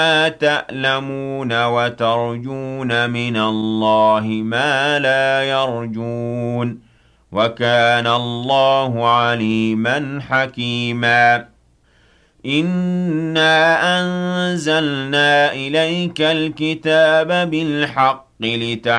تَأْلَمُونَ وَتَرْجُونَ مِنَ اللَّهِ مَا لَا يَرْجُونَ ۗ وَكَانَ اللَّهُ عَلِيمًا حَكِيمًا إِنَّا أَنزَلْنَا إِلَيْكَ الْكِتَابَ بِالْحَقِّ